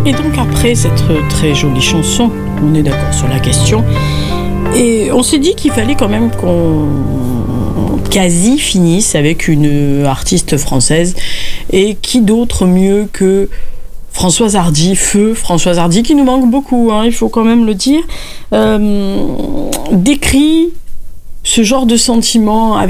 Et donc après cette très jolie chanson, on est d'accord sur la question, et on s'est dit qu'il fallait quand même qu'on quasi finisse avec une artiste française, et qui d'autre mieux que Françoise Hardy, feu Françoise Hardy, qui nous manque beaucoup, il faut quand même le dire, décrit ce genre de sentiment avec